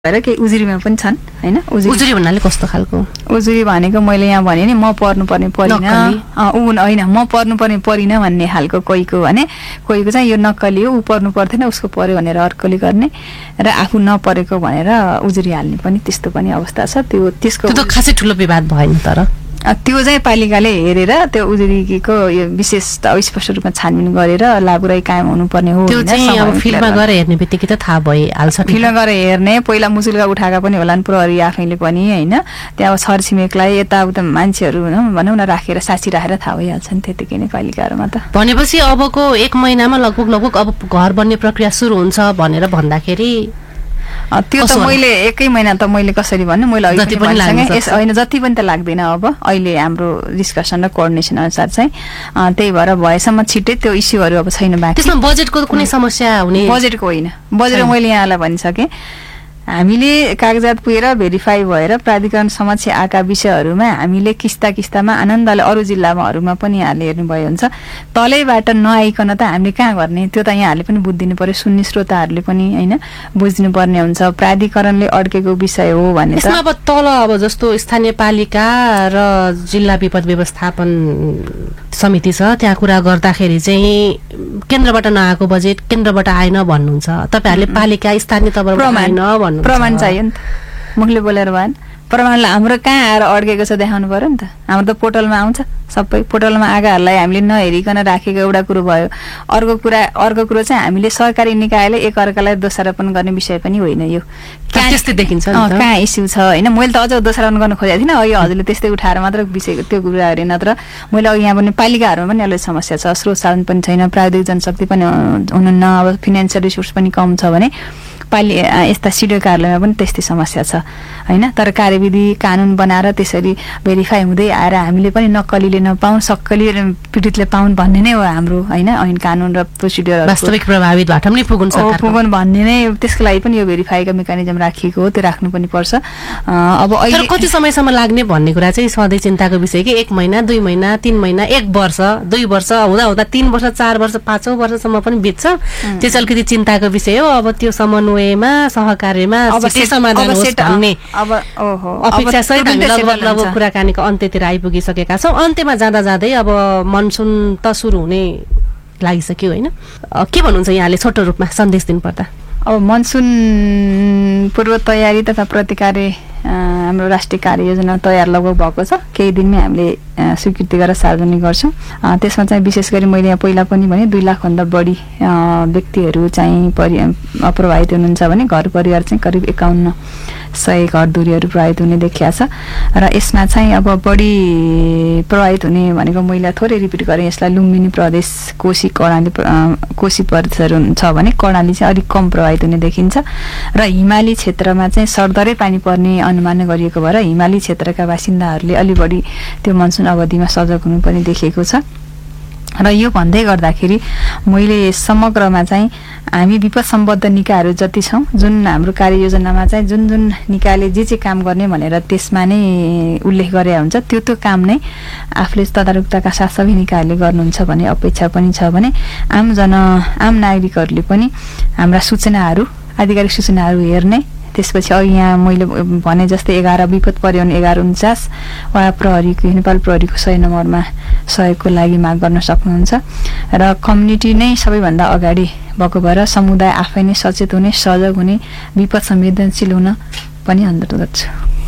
भएर केही उजुरीमा पनि छन् हैन। उजुरी भन्नाले कस्तो खालको उजुरी भनेको मैले यहाँ भने नि म पर्नुपर्ने परिन होइन म पर्नुपर्ने परिन भन्ने खालको कोहीको भने कोहीको चाहिँ यो नक्कली हो ऊ पर्नु पर्थेन उसको पर्यो भनेर अर्कोले गर्ने र आफू नपरेको भनेर उजुरी हाल्ने पनि त्यस्तो पनि अवस्था छ। त्यसको खासै ठुलो विवाद भएन तर त्यो चाहिँ पालिकाले हेरेर त्यो उजुरीको यो विशेष स्पष्ट रूपमा छानबिन गरेर लाभुराई कायम हुनुपर्ने हो। त्यो चाहिँ अब फिल्डमा गएर हेर्ने बित्तिकै त थाहा भइहाल्छ। फिल्डमा गएर हेर्ने पहिला मुचुल्का उठाएका पनि होलान् प्रहरी आफैले पनि होइन। त्यहाँ अब छरछिमेकलाई यताउता मान्छेहरू भनौँ न राखेर साक्षी राखेर थाहा भइहाल्छ नि त्यतिकै नै पालिकाहरूमा त। भनेपछि अबको 1 महिनामा लगभग अब घर बन्ने प्रक्रिया सुरु हुन्छ भनेर भन्दाखेरि त्यो त मैले 1 महिना त मैले कसरी भन्नु मैले होइन जति पनि त लाग्दैन। अब अहिले हाम्रो डिस्कसन र कोअर्डिनेसन अनुसार चाहिँ त्यही भएर भएसम्म छिट्टै त्यो इस्युहरू अब छैन बाँकी। त्यसमा बजेटको कुनै समस्या हुने? बजेटको होइन, बजेट मैले यहाँलाई भनिसकेँ। हामीले कागजात पुगेर भेरिफाई भएर प्राधिकरण समक्ष आएका विषयहरूमा हामीले किस्तामा आनन्दले अरू जिल्लामाहरूमा पनि यहाँले हेर्नुभयो हुन्छ तलैबाट नआइकन त हामीले कहाँ गर्ने त्यो त यहाँहरूले पनि बुझिदिनु पर्यो, सुन्ने श्रोताहरूले पनि होइन बुझिदिनु पर्ने हुन्छ। प्राधिकरणले अड्केको विषय हो भने त अब तल अब जस्तो स्थानीय पालिका र जिल्ला विपद व्यवस्थापन समिति छ त्यहाँ कुरा गर्दाखेरि चाहिँ केन्द्रबाट नआएको बजेट केन्द्रबाट आएन भन्नुहुन्छ तपाईहरुले पालिका स्थानीय तहबाट आएन भन्नुहुन्छ। प्रमाण चाहियो नि त, मुखले बोलेर भएन। प्रमाणलाई हाम्रो कहाँ आएर अड्केको छ देखाउनु पर्यो नि त। हाम्रो त पोर्टलमा आउँछ सबै, पोर्टलमा आएकाहरूलाई हामीले नहेरिकन राखेको एउटा कुरो भयो। अर्को कुरो चाहिँ हामीले सरकारी निकायले एकअर्कालाई दोषारोपण गर्ने विषय पनि होइन। यो त्यस्तै देखिन्छ कहाँ इस्यु छ होइन। मैले त अझ दोषारोपण गर्न खोजेको थिइनँ, यो हजुरले त्यस्तै उठाएर मात्र विषयको त्यो कुराहरू नत्र मैले अघि यहाँ पनि पालिकाहरूमा पनि अलि समस्या छ, स्रोत साधन पनि छैन, प्राविधिक जनशक्ति पनि हुनुहुन्न, अब फिनान्सियल रिसोर्स पनि कम छ भने यस्ता सिडिओ कार्यालयमा पनि त्यस्तै समस्या छ होइन। तर कार्यविधि कानुन बनाएर त्यसरी भेरिफाई हुँदै आएर हामीले पनि नक्कलीले नपाउँ सक्कली पीडितले पाउन् भन्ने नै हो हाम्रो होइन ऐन कानुन र प्रोसिडियर वास्तविक प्रभावित भए पनि पुगुन् भन्ने नै। त्यसको लागि पनि यो भेरिफाईको मेकानिजम राखिएको हो, त्यो राख्नु पनि पर्छ। अब अहिले कति समयसम्म लाग्ने भन्ने कुरा चाहिँ सधैँ चिन्ताको विषय कि 1 महिना 2 महिना 3 महिना 1 वर्ष 2 वर्ष हुँदा 3 वर्ष 4 वर्ष 5औं वर्षसम्म पनि बित्छ। त्यो अलिकति चिन्ताको विषय हो। अब त्यो समन्वयमा सहकार्यमा समाधान होस् भन्ने अपेक्षा सहित हामी लगभग कुराकानीको अन्त्यतिर आइपुगिसकेका छौँ। अन्त्यमा जाँदै अब मनसुन त सुरु हुने लागिसक्यो होइन, के भन्नुहुन्छ यहाँले छोटो रूपमा सन्देश दिनुपर्दा? अब मनसुन पूर्व तयारी तथा प्रतिकार्य हाम्रो राष्ट्रिय कार्ययोजना तयार लगभग भएको छ। केही दिनमै हामीले स्वीकृति गरेर सार्वजनिक गर्छौँ। त्यसमा चाहिँ विशेष गरी मैले यहाँ पहिला पनि भने 2 लाखभन्दा बढी व्यक्तिहरू चाहिँ प्रभावित हुनुहुन्छ भने घर परिवार चाहिँ करिब 5100 घरधुरीहरू प्रभावित हुने देखिया छ। र यसमा चाहिँ अब बढी प्रभावित हुने भनेको मैले थोरै रिपिट गरेँ, यसलाई लुम्बिनी प्रदेश कोशी प्रदेशहरू छ भने कर्णाली चाहिँ अलिक कम प्रभावित हुने देखिन्छ। र हिमाली क्षेत्रमा चाहिँ सरदरै पानी पर्ने अनुमान गरिएको भएर हिमाली क्षेत्रका बासिन्दाहरूले अलि बढी त्यो मनसुन अवधिमा सजग हुनु पनि देखिएको छ। र यो भन्दै गर्दाखेरि मैले समग्रमा चाहिँ हामी विपद सम्बद्ध निकायहरू जति छौँ जुन हाम्रो कार्ययोजनामा चाहिँ जुन निकायले जे काम गर्ने भनेर त्यसमा नै उल्लेख गरे हुन्छ त्यो काम नै आफूले तदारुकताका साथ सबै निकायले गर्नुहुन्छ भन्ने अपेक्षा पनि छ भने आम नागरिकहरूले पनि हाम्रा सूचनाहरू आधिकारिक सूचनाहरू हेर्ने। त्यसपछि अघि यहाँ मैले भने जस्तै 11 विपद पर्यो भने 1149 वा प्रहरीको नेपाल प्रहरीको 100 नम्बरमा सहयोगको लागि माग गर्न सक्नुहुन्छ। र कम्युनिटी नै सबैभन्दा अगाडि भएको भएर समुदाय आफै नै सचेत हुने, सजग हुने, विपद संवेदनशील हुन पनि अनुरोध गर्छु।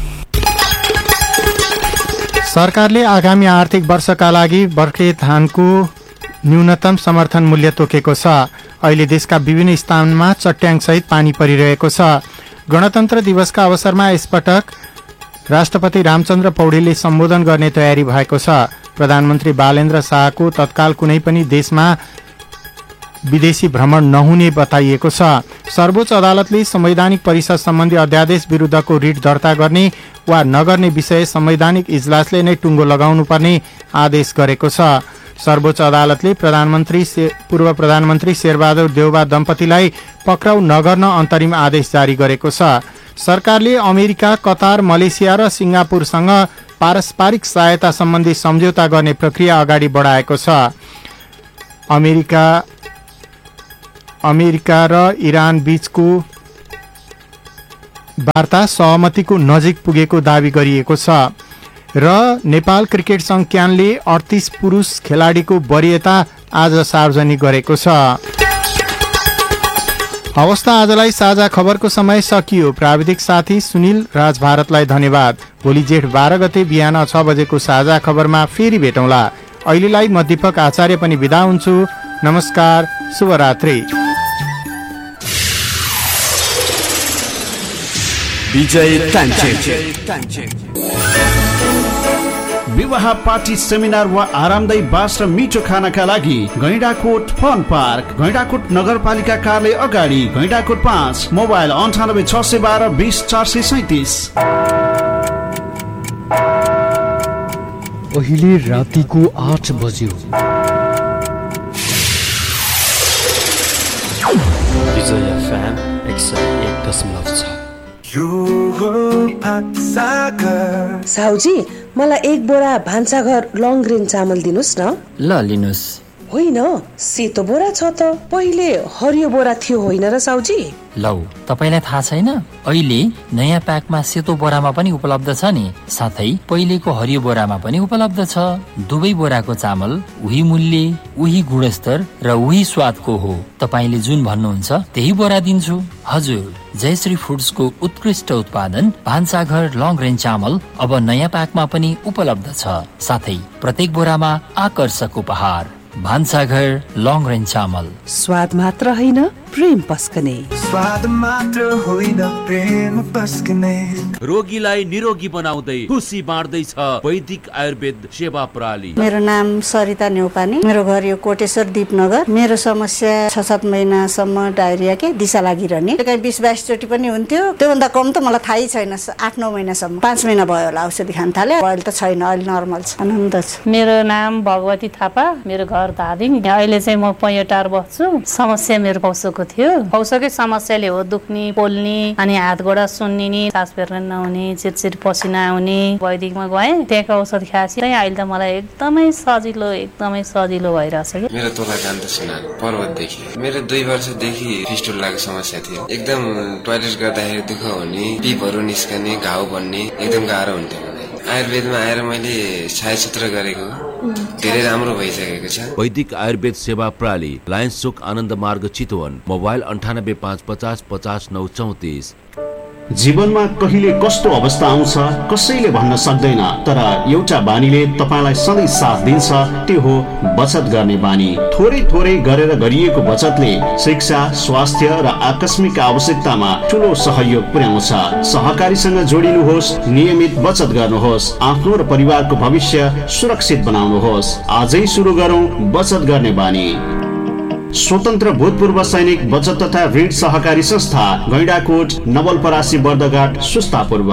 सरकारले आगामी आर्थिक वर्षका लागि बर्खे धानको न्यूनतम समर्थन मूल्य तोकेको छ। अहिले देशका विभिन्न स्थानमा चट्याङसहित पानी परिरहेको छ। गणतन्त्र दिवसका अवसरमा यसपटक राष्ट्रपति रामचन्द्र पौडेलले सम्बोधन गर्ने तयारी भएको छ। प्रधानमन्त्री बालेन्द्र शाहको तत्काल कुनै पनि देशमा विदेशी भ्रमण नहुने बताइएको छ। सर्वोच्च अदालतले संवैधानिक परिषद सम्बन्धी अध्यादेश विरुद्धको रिट दर्ता गर्ने वा नगर्ने विषय संवैधानिक इजलासले नै टुङ्गो लगाउनुपर्ने आदेश गरेको छ। सर्वोच्च अदालतले पूर्व प्रधानमन्त्री शेरबहादुर देउबा दम्पतिलाई पक्राउ नगर्न अन्तरिम आदेश जारी गरेको छ। सरकारले अमेरिका, कतार, मलेसिया र सिङ्गापुरसँग पारस्परिक सहायता सम्बन्धी सम्झौता गर्ने प्रक्रिया अगाडि बढाएको छ। अमेरिका र इरान बीचको वार्ता सहमतिको नजिक पुगेको दावी गरिएको छ। र नेपाल क्रिकेट सङ्घ क्यानले 38 पुरुष खेलाडीको वरियता आज सार्वजनिक गरेको छ। हवस् त आजलाई साझा खबरको समय सकियो। प्राविधिक साथी सुनिल राज भारतलाई धन्यवाद। भोलि जेठ 12 गते बिहान 6 बजेको साझा खबरमा फेरि भेटौँला। अहिलेलाई म दीपक आचार्य पनि बिदा हुन्छु। नमस्कार, शुभरात्रि। विवाह पार्टी सेमिनार वा आरामदायी बास र मिठो खानाका लागि गैंडाकोट फन पार्क, गैंडाकोट नगरपालिका कार्यालय अगाडि, गैंडाकोट 5, मोबाइल 98 612 20 437। अहिले रातिको 8 बज्यो। विजय FM 101.6। साउजी, मलाई 1 बोरा भान्साघर लङ ग्रेन चामल दिनुस् न। ल लिनुस्। होइन, सेतो बोरा छ त, पहिले हरियो बोरा थियो होइन र साउजी? लौ, तपाईलाई थाहा छैन? अहिले नयाँ प्याकमा सेतो बोरामा पनि उपलब्ध छ नि, साथै पहिलेको हरियो बोरामा पनि उपलब्ध छ। दुवै बोराको चामल उही मूल्य, उही गुणस्तर र उही स्वादको हो। तपाईले जुन भन्नुहुन्छ त्यही बोरा दिन्छु। हजुर, जयश्री फुड्सको उत्कृष्ट उत्पादन भान्साघर लङ रेन्ज चामल अब नयाँ प्याकमा पनि उपलब्ध छ, साथै प्रत्येक बोरामा आकर्षक उपहार। भान्साघर लङ रेन्ज चामल, स्वाद मात्र होइन प्रेम पस्कने। स्वाद मात्र होइन प्रेम पस्कने। रोगीलाई निरोगी बनाउँदै खुसी बाँड्दैछ वैदिक आयुर्वेद सेवा प्रणाली। मेरो नाम सरिता नेउपानी, मेरो घर यो कोटेश्वर दीपनगर। मेरो समस्या 6-7 महिनासम्म डायरिया के दिशा लागिरहने, कहीँ 20-22 चोटि पनि हुन्थ्यो। त्योभन्दा कम त मलाई थाहै छैन। 8-9 महिनासम्म, 5 महिना भयो होला औषधि खान थाले। अहिले त छैन, अहिले नर्मल छ, आनन्द छ। मेरो नाम भगवती थापा, मेरो घर धादिङ। अहिले चाहिँ म पैयोटार बस्छु। समस्या मेरो पौसोको थियो। पौसोकै समस्याले हो दुख्ने, पोल्ने, अनि हात गोडा सुन्निने, सास फेर्न नहुने, चिरचिर पसिना आउने। वैदिकमा गएँ, त्यहाँको औषध खाएपछि अहिले त मलाई एकदमै सजिलो भइरहेछ। मेरो तोला जान्द सुना पर्वतदेखि मेरो 2 वर्षदेखि फिस्टुलाको समस्या थियो। एकदम टोयलेट गर्दाखेरि दुःख हुने, पिपहरू निस्कने, घाउ बन्ने, एकदम गाह्रो हुन्थ्यो। आयुर्वेदमा आएर मैले छायासूत्र गरेको धेरै राम्रो भइसकेको छ। वैदिक आयुर्वेद सेवा प्रणाली, लायन्स चोक आनन्द मार्ग चितवन। मोबाइल 98 550 50 934। जीवनमा कहिले कस्तो अवस्था आउँछ कसैले भन्न सक्दैन, तर एउटा बानीले तपाईलाई सधैँ साथ दिन्छ, त्यो हो बचत गर्ने बानी। थोरै गरेर गरिएको बचतले शिक्षा, स्वास्थ्य र आकस्मिक आवश्यकतामा ठूलो सहयोग पुर्याउँछ। सहकारीसँग जोडिनुहोस्, नियमित बचत गर्नुहोस्, आफ्नो र परिवारको भविष्य सुरक्षित बनाउनुहोस्। आजै सुरु गरौँ बचत गर्ने बानी। स्वतन्त्र भूतपूर्व सैनिक बचत तथा ऋण सहकारी संस्था, गैंडाकोट, नवलपरासी, बर्दघाट, सुस्तापूर्व।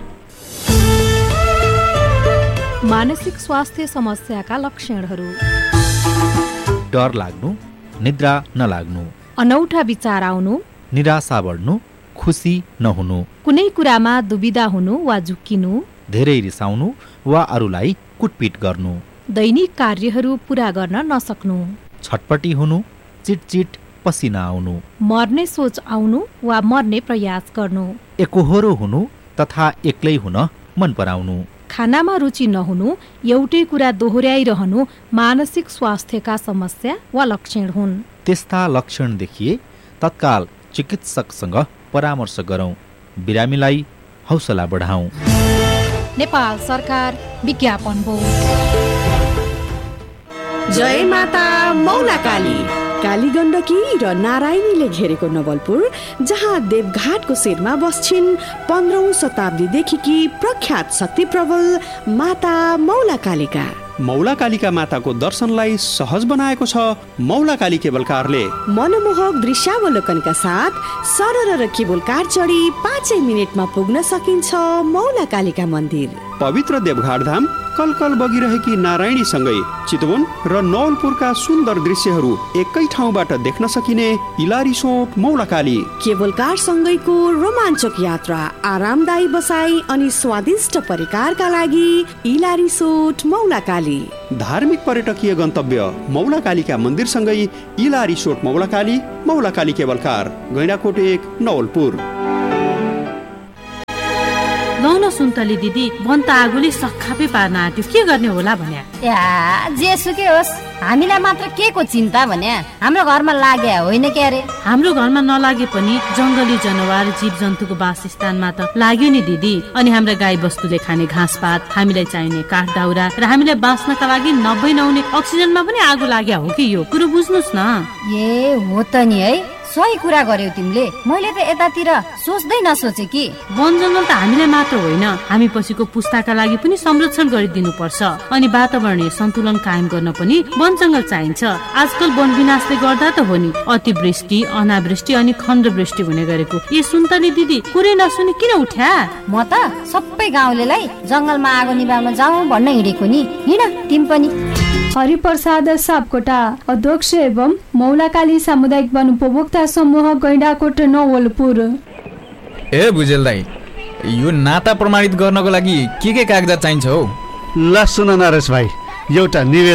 मानसिक स्वास्थ्य समस्याका लक्षणहरू: डर लाग्नु, निद्रा नलाग्नु, अनौठा विचार आउनु, निराशा बढ्नु, खुसी नहुनु, कुनै कुरामा दुविधा हुनु वा झुक्किनु, धेरै रिसाउनु वा अरूलाई कुटपिट गर्नु, दैनिक कार्यहरू पूरा गर्न नसक्नु, छटपटी हुनु, चिटचिट पसिना आउनु, मर्ने सोच आउनु वा मर्ने प्रयास गर्नु, एकोहोरो हुनु तथा एक्लै हुन मन पराउनु, खानामा रुचि नहुनु, एउटै कुरा दोहोर्याइरहनु मानसिक स्वास्थ्यका समस्या वा लक्षण हुन्। त्यस्ता लक्षण देखिए तत्काल चिकित्सकसँग परामर्श गरौँ, बिरामीलाई हौसला बढाउँ। नेपाल सरकार विज्ञापन बोर्ड। जय माता मौलाकाली। काली गण्डकी र नारायणीले घेरेको नवलपुर, जहाँ देवघाटको शिरमा बस्छिन् 15औं शताब्दीदेखिकी प्रख्यात शक्ति प्रबल माता मौलाकालीका। मौलाकालीका माताको दर्शनलाई सहज बनाएको छ मौलाकाली केबल कारले। मनमोहक दृश्यावलोकनका साथ सरर र केबल कार चढी 5 मिनेटमा पुग्न सकिन्छ मौलाकालीका मन्दिर। पवित्र देवघाट धाम कलकल बगिरहेकी नारायणीसँगै चितवन र नवलपुरका सुन्दर दृश्यहरू एकै ठाउँबाट देख्न सकिने इलारिसोट मौलाकाली। केबल कार सँगैको रोमाञ्चक यात्रा, आरामदायी बसाई अनि स्वादिष्ट परिकारका लागि इलारिसोट मौलाकाली। धार्मिक पर्यटकीय गन्तव्य मौलाकालीका मन्दिरसँगै इलारिसोट मौलाकाली, मौलाकाली केबल कार, गैंडाकोट 1, नवलपुर। लौ न सुन्तली दिदी, वन त आगोले सखापै पार्न आँट्यो, के गर्ने होला भन्या। जेसुकै होस्, हामीलाई मात्र के को चिन्ता भन्या, हाम्रो घरमा लाग्या होइन के अरे। हाम्रो घरमा नलागे पनि जंगली जनावर जीव जन्तुको वासस्थानमा त लाग्यो नि दिदी। अनि हाम्रा गाई बस्तुले खाने घाँसपात, हामीलाई चाहिने काठ दाउरा र हामीलाई बाँच्नका लागि नहुने अक्सिजनमा पनि आगो लाग्या हो कि यो कुरो बुझ्नुस् न। ए हो त नि है, सही कुरा गर्यौ तिमीले। मैले त यतातिर सोच्दै नसोचे कि वन जंगल त हामीलाई मात्र होइन, हामी पछिको पुस्ताका लागि पनि संरक्षण गरिदिनु पर्छ। अनि वातावरणीय सन्तुलन कायम गर्न पनि वन जंगल चाहिन्छ। आजकल वन विनाशले गर्दा त हो नि अतिवृष्टि, अनावृष्टि अनि खण्डवृष्टि हुने गरेको। ए सुन्तली दिदी, कुरै नसुनि किन उठ्या? म त सबै गाउँलेलाई जंगलमा आगो निभाउन जाउँ भन्न हिँडेको नि। हिँड तिमी पनि। हरिप्रसाद सापकोटा, अध्यक्ष एवं मौलाकाली सामुदायिक वन उपभोक्ता समूह गैंडाकोट नवलपुर। ए भुजेल दाई, यो नाता प्रमाणित गर्नको लागि के कागजात चाहिन्छ हौ? ल सुन नरेश भाइ, एउटा निवेदन